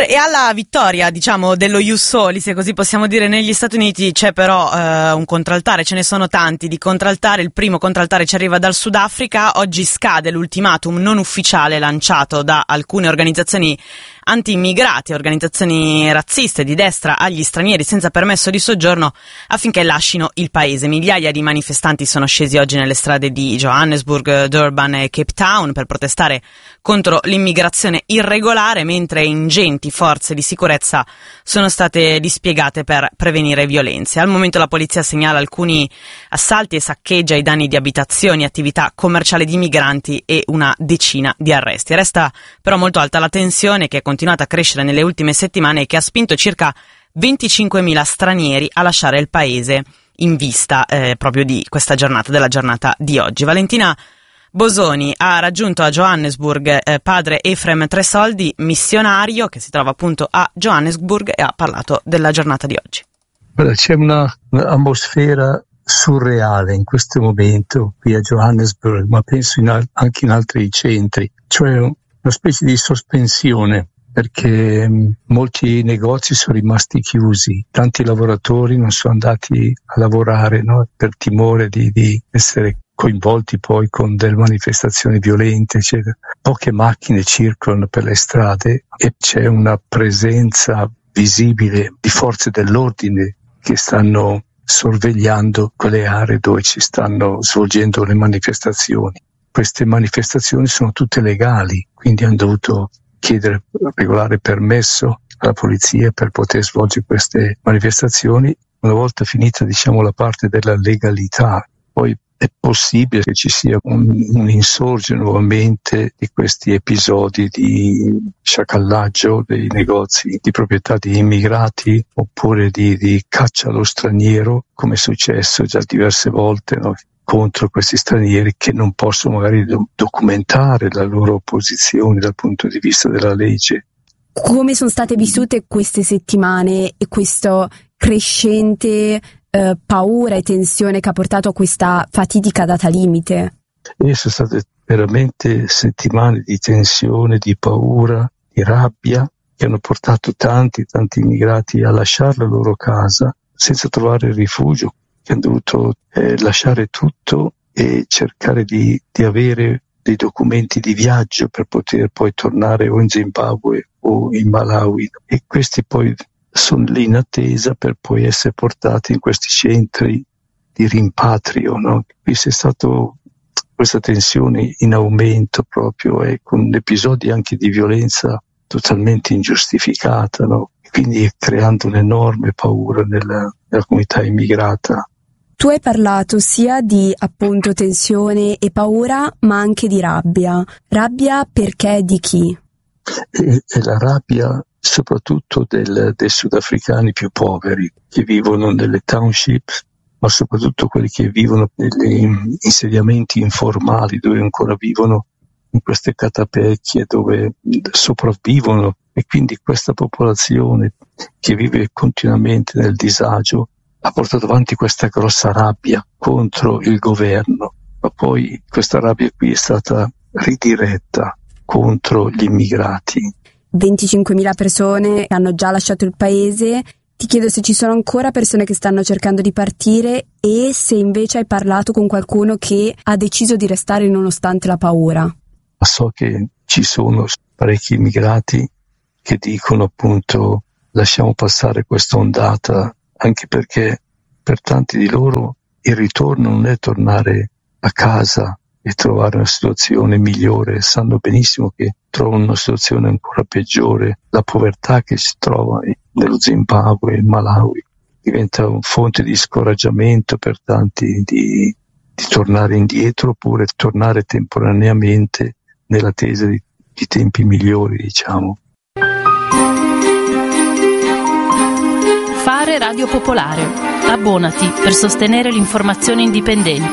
E alla vittoria, diciamo, dello Ius Soli, se così possiamo dire, negli Stati Uniti c'è però un contraltare, ce ne sono tanti di contraltare. Il primo contraltare ci arriva dal Sudafrica. Oggi scade l'ultimatum non ufficiale lanciato da alcune organizzazioni anti-immigrati, organizzazioni razziste di destra, agli stranieri senza permesso di soggiorno affinché lasciino il paese. Migliaia di manifestanti sono scesi oggi nelle strade di Johannesburg, Durban e Cape Town per protestare contro l'immigrazione irregolare, mentre ingenti forze di sicurezza sono state dispiegate per prevenire violenze. Al momento la polizia segnala alcuni assalti e saccheggi ai danni di abitazioni, attività commerciali di migranti e una decina di arresti. Resta però molto alta la tensione, che è continuata a crescere nelle ultime settimane e che ha spinto circa 25.000 stranieri a lasciare il paese in vista proprio di questa giornata, della giornata di oggi. Valentina Bosoni ha raggiunto a Johannesburg padre Efrem Tresoldi, missionario che si trova appunto a Johannesburg, e ha parlato della giornata di oggi. C'è un'atmosfera surreale in questo momento qui a Johannesburg, ma penso anche in altri centri, cioè una specie di sospensione, perché molti negozi sono rimasti chiusi, tanti lavoratori non sono andati a lavorare, no? Per timore di essere coinvolti poi con delle manifestazioni violente, eccetera. Poche macchine circolano per le strade e c'è una presenza visibile di forze dell'ordine che stanno sorvegliando quelle aree dove ci stanno svolgendo le manifestazioni. Queste manifestazioni sono tutte legali, quindi hanno dovuto chiedere regolare permesso alla polizia per poter svolgere queste manifestazioni. Una volta finita, diciamo, la parte della legalità, poi è possibile che ci sia un insorgere nuovamente di questi episodi di sciacallaggio dei negozi di proprietà di immigrati, oppure di caccia allo straniero, come è successo già diverse volte, no? Contro questi stranieri che non possono magari documentare la loro posizione dal punto di vista della legge. Come sono state vissute queste settimane e questo crescente paura e tensione che ha portato a questa fatidica data limite? Sono state veramente settimane di tensione, di paura, di rabbia, che hanno portato tanti immigrati a lasciare la loro casa senza trovare rifugio, che hanno dovuto lasciare tutto e cercare di avere dei documenti di viaggio per poter poi tornare o in Zimbabwe o in Malawi, e questi poi sono lì in attesa per poi essere portati in questi centri di rimpatrio, no? Qui c'è stato questa tensione in aumento proprio, e con episodi anche di violenza totalmente ingiustificata, no? Quindi creando un'enorme paura nella comunità immigrata. Tu hai parlato sia di appunto tensione e paura, ma anche di rabbia. Rabbia perché di chi? E la rabbia soprattutto dei sudafricani più poveri, che vivono nelle townships, ma soprattutto quelli che vivono negli insediamenti informali, dove ancora vivono in queste catapecchie, dove sopravvivono, e quindi questa popolazione che vive continuamente nel disagio ha portato avanti questa grossa rabbia contro il governo, ma poi questa rabbia qui è stata ridiretta contro gli immigrati. 25.000 persone hanno già lasciato il paese. Ti chiedo se ci sono ancora persone che stanno cercando di partire, e se invece hai parlato con qualcuno che ha deciso di restare nonostante la paura. So che ci sono parecchi immigrati che dicono appunto lasciamo passare questa ondata, anche perché per tanti di loro il ritorno non è tornare a casa e trovare una situazione migliore, sanno benissimo che trovano una situazione ancora peggiore. La povertà che si trova nello Zimbabwe e Malawi diventa una fonte di scoraggiamento per tanti di tornare indietro, oppure tornare temporaneamente nell'attesa di tempi migliori, diciamo. Fare Radio Popolare. Abbonati per sostenere l'informazione indipendente.